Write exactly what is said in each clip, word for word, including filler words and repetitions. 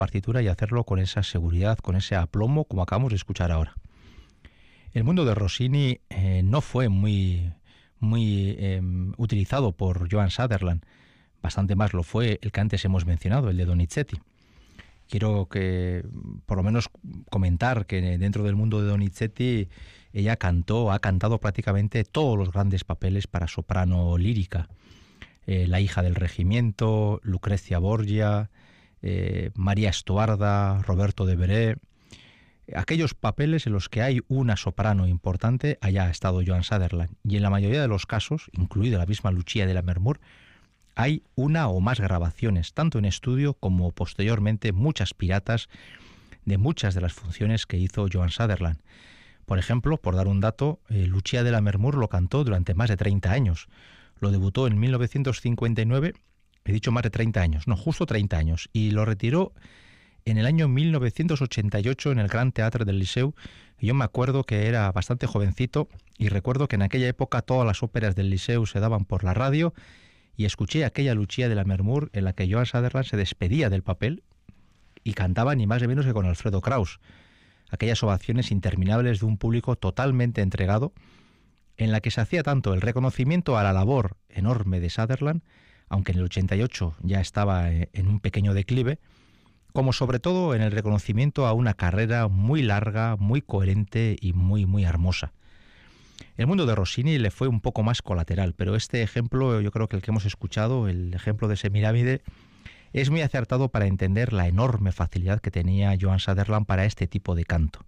partitura y hacerlo con esa seguridad, con ese aplomo, como acabamos de escuchar ahora. El mundo de Rossini eh, no fue muy, muy eh, utilizado por Johann Sutherland, bastante más lo fue el que antes hemos mencionado, el de Donizetti. Quiero que, por lo menos, comentar que dentro del mundo de Donizetti ella cantó, ha cantado prácticamente todos los grandes papeles para soprano lírica. Eh, La hija del regimiento, Lucrezia Borgia, eh, María Estuarda, Roberto de Veré. Aquellos papeles en los que hay una soprano importante, allá ha estado Johann Sutherland. Y en la mayoría de los casos, incluida la misma Lucia de Lammermoor, hay una o más grabaciones, tanto en estudio como posteriormente muchas piratas de muchas de las funciones que hizo Johann Sutherland. Por ejemplo, por dar un dato, eh, Lucia de Lammermoor lo cantó durante más de treinta años. Lo debutó en mil novecientos cincuenta y nueve, he dicho más de treinta años, no, justo treinta años, y lo retiró en el año mil novecientos ochenta y ocho en el Gran Teatre del Liceu. Yo me acuerdo que era bastante jovencito y recuerdo que en aquella época todas las óperas del Liceu se daban por la radio y escuché aquella Lucia de Lammermoor en la que Johann Sutherland se despedía del papel y cantaba ni más ni menos que con Alfredo Kraus. Aquellas ovaciones interminables de un público totalmente entregado, en la que se hacía tanto el reconocimiento a la labor enorme de Sutherland, aunque en el ochenta y ocho ya estaba en un pequeño declive, como sobre todo en el reconocimiento a una carrera muy larga, muy coherente y muy, muy hermosa. El mundo de Rossini le fue un poco más colateral, pero este ejemplo, yo creo que el que hemos escuchado, el ejemplo de Semiramide, es muy acertado para entender la enorme facilidad que tenía Johann Sutherland para este tipo de canto.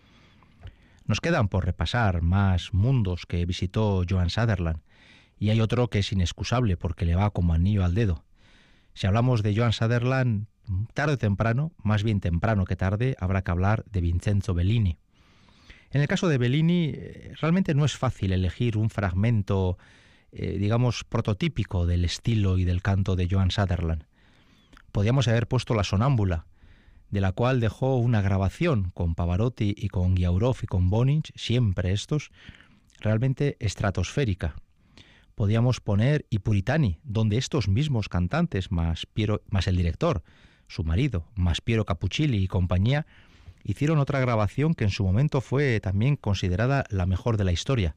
Nos quedan por repasar más mundos que visitó Johann Sutherland, y hay otro que es inexcusable porque le va como anillo al dedo. Si hablamos de Johann Sutherland, tarde o temprano, más bien temprano que tarde, habrá que hablar de Vincenzo Bellini. En el caso de Bellini, realmente no es fácil elegir un fragmento, eh, digamos, prototípico del estilo y del canto de Johann Sutherland. Podríamos haber puesto la Sonámbula, de la cual dejó una grabación con Pavarotti y con Guiaurov y con Bonich, siempre estos, realmente estratosférica. Podíamos poner I Puritani, donde estos mismos cantantes, más, Piero, más el director, su marido, más Piero Capuccilli y compañía, hicieron otra grabación que en su momento fue también considerada la mejor de la historia.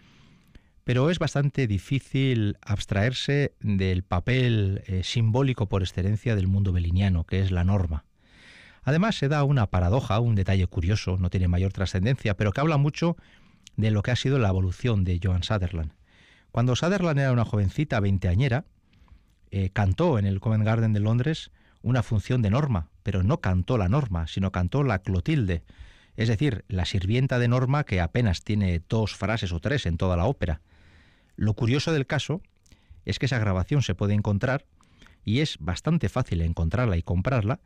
Pero es bastante difícil abstraerse del papel eh, simbólico por excelencia del mundo belliniano, que es la norma. Además se da una paradoja, un detalle curioso, no tiene mayor trascendencia, pero que habla mucho de lo que ha sido la evolución de Johann Sutherland. Cuando Sutherland era una jovencita veinteañera, eh, cantó en el Covent Garden de Londres una función de Norma, pero no cantó la Norma, sino cantó la Clotilde, es decir, la sirvienta de Norma que apenas tiene dos frases o tres en toda la ópera. Lo curioso del caso es que esa grabación se puede encontrar y es bastante fácil encontrarla y comprarla,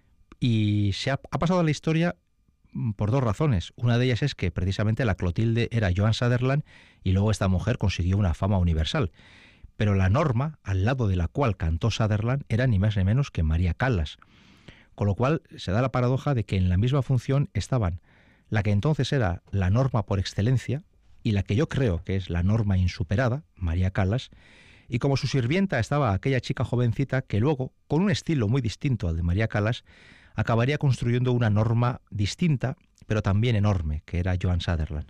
y se ha, ha pasado a la historia por dos razones. Una de ellas es que precisamente la Clotilde era Johann Sutherland y luego esta mujer consiguió una fama universal. Pero la Norma, al lado de la cual cantó Sutherland, era ni más ni menos que María Callas. Con lo cual se da la paradoja de que en la misma función estaban la que entonces era la Norma por excelencia y la que yo creo que es la Norma insuperada, María Callas, y como su sirvienta estaba aquella chica jovencita que luego, con un estilo muy distinto al de María Callas, acabaría construyendo una Norma distinta, pero también enorme, que era Johann Sutherland.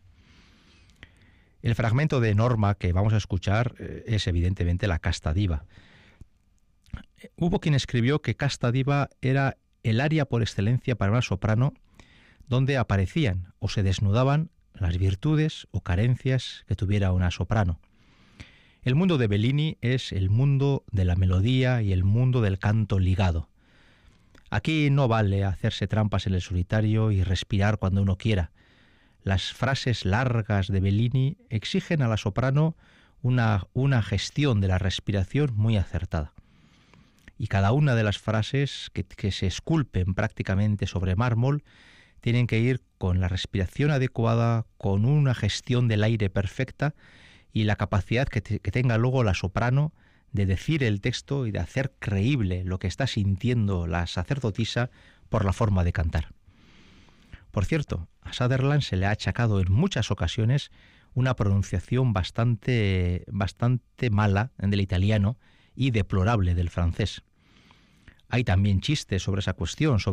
El fragmento de Norma que vamos a escuchar es evidentemente la Casta Diva. Hubo quien escribió que Casta Diva era el aria por excelencia para una soprano donde aparecían o se desnudaban las virtudes o carencias que tuviera una soprano. El mundo de Bellini es el mundo de la melodía y el mundo del canto ligado. Aquí no vale hacerse trampas en el solitario y respirar cuando uno quiera. Las frases largas de Bellini exigen a la soprano una, una gestión de la respiración muy acertada. Y cada una de las frases que, que se esculpen prácticamente sobre mármol tienen que ir con la respiración adecuada, con una gestión del aire perfecta y la capacidad que, te, que tenga luego la soprano de decir el texto y de hacer creíble lo que está sintiendo la sacerdotisa por la forma de cantar. Por cierto, a Sutherland se le ha achacado en muchas ocasiones una pronunciación bastante, bastante mala del italiano y deplorable del francés. Hay también chistes sobre esa cuestión, sobre